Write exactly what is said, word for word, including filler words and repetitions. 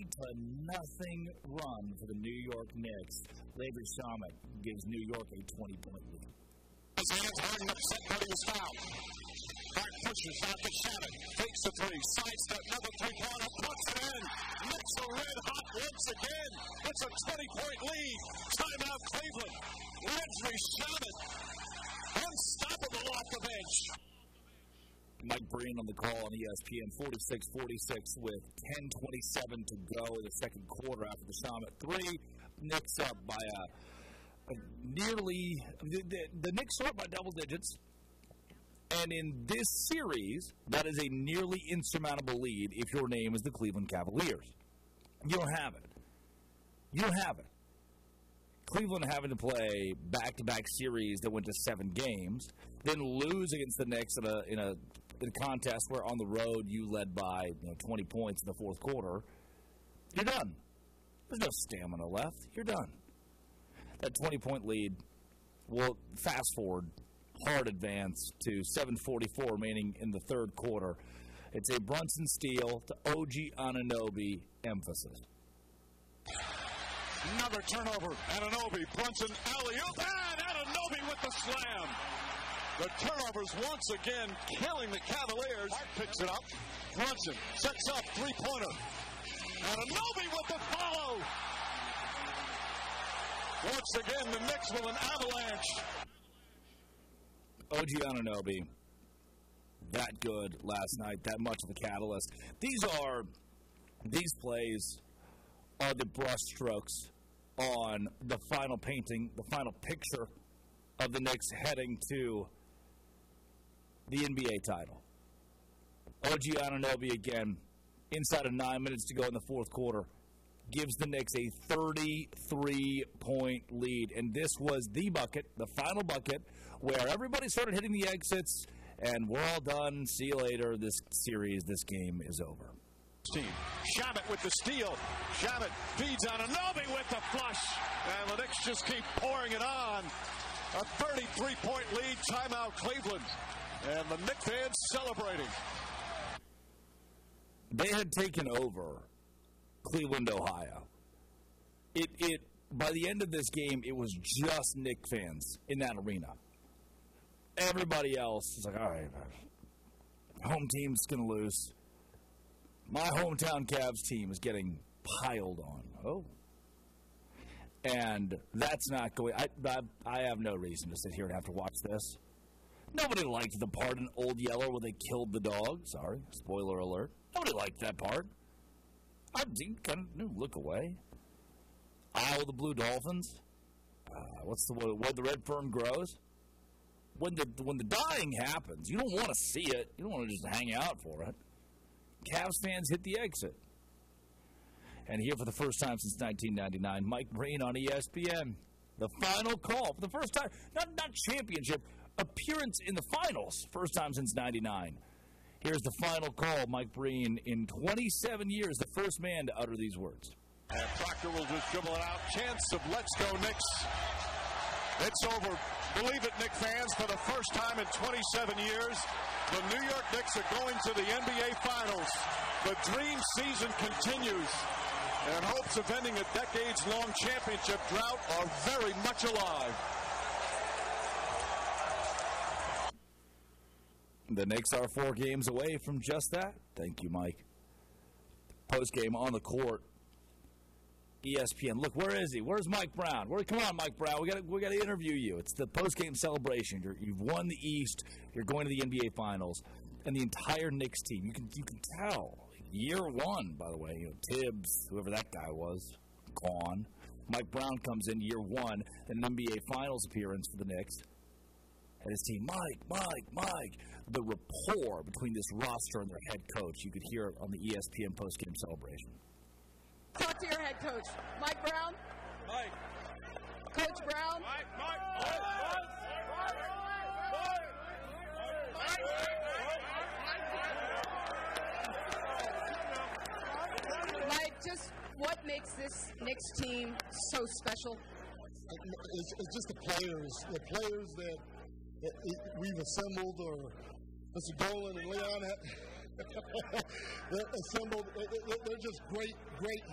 twenty to nothing run for the New York Knicks. Landry Shamet gives New York a twenty-point lead. His hands hurting upset, but he was fouled. Back pushes out to Shamet. Takes the three. Sidestep, another three-pointer. Puts it in. Knicks are red hot once again. It's a twenty-point lead. Timeout Cleveland. Landry Shamet. Unstoppable off the bench. Mike Breen on the call on E S P N, forty-six forty-six with ten twenty-seven to go in the second quarter after the Shamet three. Knicks up by a, a nearly the, the, the Knicks are up by double digits, and in this series, that is a nearly insurmountable lead if your name is the Cleveland Cavaliers. You don't have it. You don't have it. Cleveland having to play back-to-back series that went to seven games, then lose against the Knicks in a in a, in a contest where on the road you led by you know, twenty points in the fourth quarter. You're done. There's no stamina left. You're done. That twenty-point lead will fast forward, hard advance to seven forty-four remaining in the third quarter. It's a Brunson steal to O G Anunoby emphasis. Another turnover. Anunoby, Brunson, alley-oop, and Anunoby with the slam. The turnovers once again killing the Cavaliers. Hart picks it up. Brunson sets up three-pointer. Anunoby with the follow. Once again, the Knicks with an avalanche. O G Anunoby, that good last night, that much of a catalyst. These are, these plays are the brushstrokes on the final painting, the final picture of the Knicks heading to the N B A title. O G Anunoby again, inside of nine minutes to go in the fourth quarter, gives the Knicks a thirty-three point lead. And this was the bucket, the final bucket, where everybody started hitting the exits, and we're all done. See you later. This series, this game is over. Team. Shamet with the steal. Shamet feeds Anunoby with the flush. And the Knicks just keep pouring it on. A thirty-three point lead. Timeout Cleveland. And the Knicks fans celebrating. They had taken over Cleveland, Ohio. It, it by the end of this game, it was just Knicks fans in that arena. Everybody else is like, all right, home team's going to lose. My hometown Cavs team is getting piled on. Oh. And that's not going I, I I have no reason to sit here and have to watch this. Nobody liked the part in Old Yeller where they killed the dog. Sorry, spoiler alert. Nobody liked that part. I did kind of look away. Isle of the Blue Dolphins. Uh, what's the where the red fern grows? When the when the dying happens, you don't want to see it. You don't want to just hang out for it. Cavs fans hit the exit. And here for the first time since nineteen ninety-nine, Mike Breen on E S P N. The final call for the first time, not not championship, appearance in the finals, first time since ninety-nine. Here's the final call, Mike Breen, in twenty-seven years, the first man to utter these words. And Proctor will just dribble it out. Chance of let's go Knicks. It's over. Believe it, Knicks fans, for the first time in twenty-seven years, the New York Knicks are going to the N B A Finals. The dream season continues, and hopes of ending a decades-long championship drought are very much alive. The Knicks are four games away from just that. Thank you, Mike. Post-game on the court. E S P N. Look, where is he? Where's Mike Brown? Where? Come on, Mike Brown. We got we got to interview you. It's the post-game celebration. You're, you've won the East. You're going to the N B A Finals, and the entire Knicks team. You can you can tell. Year one, by the way. You know, Tibbs, whoever that guy was, gone. Mike Brown comes in year one, an N B A Finals appearance for the Knicks, and his team. Mike, Mike, Mike. The rapport between this roster and their head coach. You could hear it on the E S P N post-game celebration. Talk to your head coach. Mike Brown? Mike. Coach Brown? Mike, Mike, Mike, Mike. Mike, just what makes this Knicks team so special? It's, it's just the players. The players that, that we've assembled, or Mister Dolan and Leon, they're assembled. They're just great, great